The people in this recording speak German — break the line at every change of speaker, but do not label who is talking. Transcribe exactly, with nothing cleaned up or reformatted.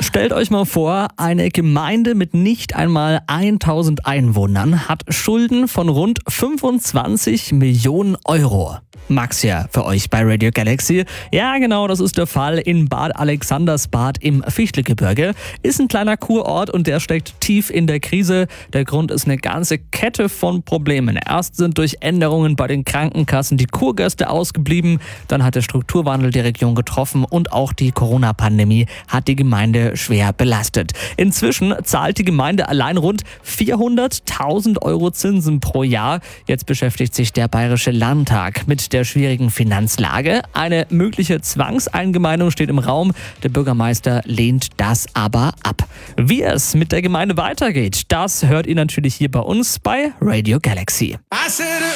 Stellt euch mal vor, eine Gemeinde mit nicht einmal tausend Einwohnern hat Schulden von rund fünfundzwanzig Millionen Euro. Max hier für euch bei Radio Galaxy. Ja, genau, das ist der Fall in Bad Alexandersbad im Fichtelgebirge. Ist ein kleiner Kurort und der steckt tief in der Krise. Der Grund ist eine ganze Kette von Problemen. Erst sind durch Änderungen bei den Krankenkassen die Kurgäste ausgeblieben. Dann hat der Strukturwandel die Region getroffen und auch die Corona-Pandemie hat die Gemeinde schwer belastet. Inzwischen zahlt die Gemeinde allein rund vierhunderttausend Euro Zinsen pro Jahr. Jetzt beschäftigt sich der Bayerische Landtag mit der schwierigen Finanzlage. Eine mögliche Zwangseingemeindung steht im Raum. Der Bürgermeister lehnt das aber ab. Wie es mit der Gemeinde weitergeht, das hört ihr natürlich hier bei uns bei Radio Galaxy.